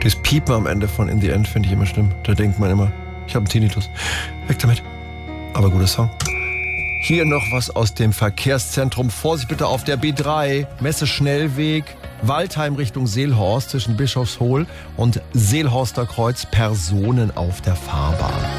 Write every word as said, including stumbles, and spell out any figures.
Das Piepen am Ende von In the End finde ich immer schlimm. Da denkt man immer, ich habe einen Tinnitus. Weg damit. Aber guter Song. Hier noch was aus dem Verkehrszentrum. Vorsicht bitte auf der B drei. Messe Schnellweg. Waldheim Richtung Seelhorst zwischen Bischofshohl und Seelhorster Kreuz. Personen auf der Fahrbahn.